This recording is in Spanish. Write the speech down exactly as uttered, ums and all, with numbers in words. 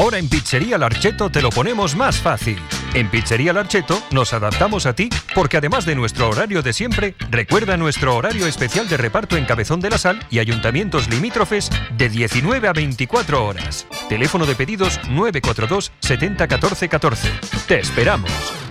Ahora en Pizzería Larcheto te lo ponemos más fácil. En Pizzería Larcheto nos adaptamos a ti porque además de nuestro horario de siempre, recuerda nuestro horario especial de reparto en Cabezón de la Sal y ayuntamientos limítrofes de diecinueve a veinticuatro horas. Teléfono de pedidos nueve cuatro dos setenta catorce catorce. ¡Te esperamos!